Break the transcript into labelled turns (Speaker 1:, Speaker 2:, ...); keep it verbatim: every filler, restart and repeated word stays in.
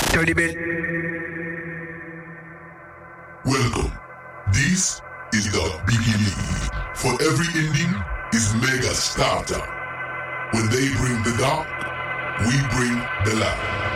Speaker 1: Turn the bell.
Speaker 2: Welcome. This is the beginning. For every ending is mega starter. When they bring the dark, we bring the light.